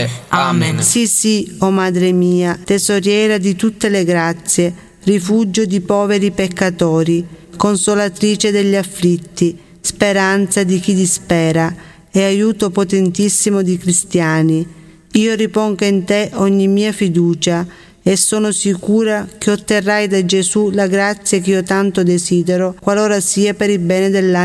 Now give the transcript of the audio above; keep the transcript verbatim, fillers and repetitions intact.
sempre. Amen. Sì, sì, o Madre mia, tesoriera di tutte le grazie, rifugio di poveri peccatori, consolatrice degli afflitti, speranza di chi dispera e aiuto potentissimo di cristiani, io ripongo in te ogni mia fiducia e sono sicura che otterrai da Gesù la grazia che io tanto desidero, qualora sia per il bene dell'anima